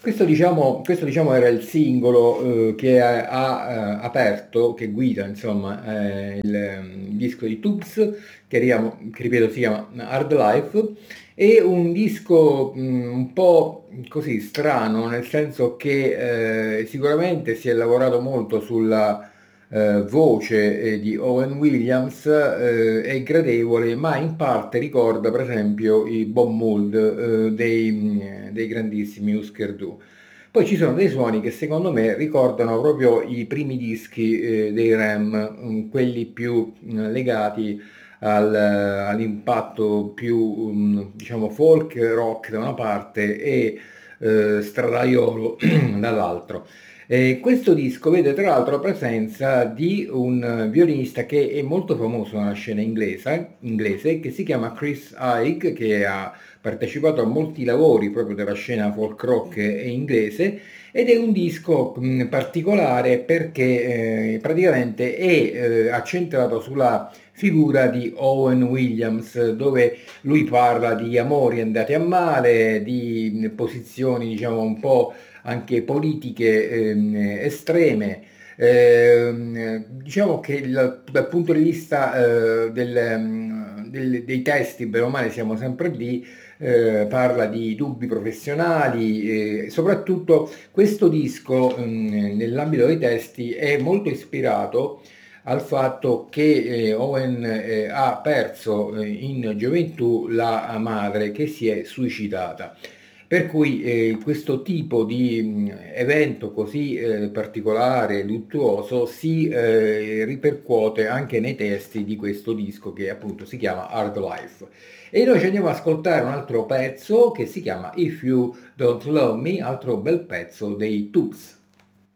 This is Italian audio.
Questo, diciamo, era il singolo che ha aperto, che guida insomma il disco di Tubes, che ripeto si chiama Hard Life, e un disco un po' così strano, nel senso che sicuramente si è lavorato molto sulla voce di Owen Williams, è gradevole, ma in parte ricorda per esempio i Bob Mould dei grandissimi Husker Du. Poi ci sono dei suoni che secondo me ricordano proprio i primi dischi dei Ram, quelli più legati all'impatto più diciamo folk rock da una parte e stradaiolo dall'altro. Questo disco vede tra l'altro la presenza di un violinista che è molto famoso nella scena inglese, che si chiama Chris Ike, che ha partecipato a molti lavori proprio della scena folk rock inglese, ed è un disco particolare perché praticamente è accentrato sulla figura di Owen Williams, dove lui parla di amori andati a male, di posizioni diciamo un po' anche politiche estreme. Diciamo che dal punto di vista dei testi, bene o male, siamo sempre lì. Parla di dubbi professionali, soprattutto questo disco, nell'ambito dei testi, è molto ispirato al fatto che Owen ha perso in gioventù la madre che si è suicidata. Per cui questo tipo di evento così particolare, luttuoso, si ripercuote anche nei testi di questo disco che appunto si chiama Hard Life. E noi ci andiamo ad ascoltare un altro pezzo che si chiama If You Don't Love Me, altro bel pezzo dei Tubes.